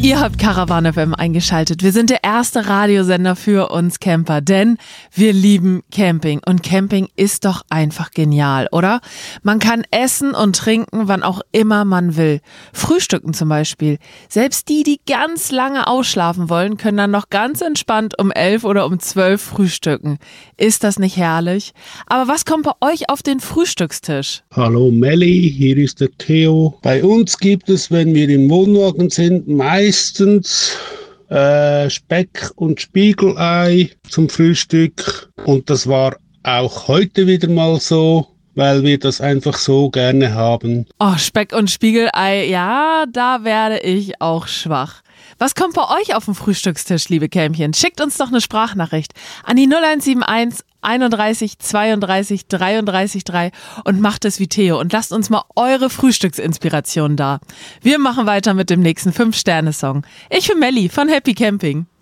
Ihr habt Caravan FM eingeschaltet. Wir sind der erste Radiosender für uns Camper, denn wir lieben Camping. Und Camping ist doch einfach genial, oder? Man kann essen und trinken, wann auch immer man will. Frühstücken zum Beispiel. Selbst die ganz lange ausschlafen wollen, können dann noch ganz entspannt um 11 oder um 12 frühstücken. Ist das nicht herrlich? Aber was kommt bei euch auf den Frühstückstisch? Hallo Melli, hier ist der Theo. Bei uns gibt es, wenn wir im Wohnwagen sind, meistens Speck und Spiegelei zum Frühstück. Und das war auch heute wieder mal so, weil wir das einfach so gerne haben. Oh, Speck und Spiegelei, ja, da werde ich auch schwach. Was kommt bei euch auf den Frühstückstisch, liebe Kämpchen? Schickt uns doch eine Sprachnachricht an die 0171 31 32 33 3 und macht es wie Theo und lasst uns mal eure Frühstücksinspiration da. Wir machen weiter mit dem nächsten 5-Sterne-Song. Ich bin Melli von Happy Camping.